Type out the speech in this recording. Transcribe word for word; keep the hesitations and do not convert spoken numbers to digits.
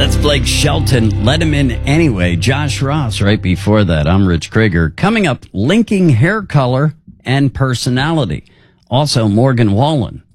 That's Blake Shelton. Let him in anyway. Josh Ross right before that. I'm Rich Krieger. Coming up, linking hair color and personality. Also, Morgan Wallen